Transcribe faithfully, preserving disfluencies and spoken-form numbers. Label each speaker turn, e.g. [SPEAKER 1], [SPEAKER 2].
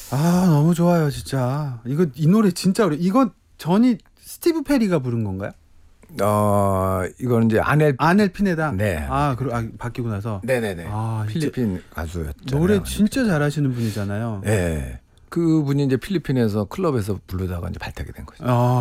[SPEAKER 1] 아 너무 좋아요 진짜. 이거 이 노래 진짜 어려. 이건 전이 스티브 페리가 부른 건가요?
[SPEAKER 2] 어 이거는 이제 아넬
[SPEAKER 1] 아넬 피네다.
[SPEAKER 2] 네.
[SPEAKER 1] 아 그럼 아, 바뀌고 나서.
[SPEAKER 2] 네네네.
[SPEAKER 1] 아,
[SPEAKER 2] 필리핀 가수였죠.
[SPEAKER 1] 노래 진짜 잘하시는 분이잖아요.
[SPEAKER 2] 네. 그분이 이제 필리핀에서 클럽에서 부르다가 이제 발탁이 된 거죠.
[SPEAKER 1] 아.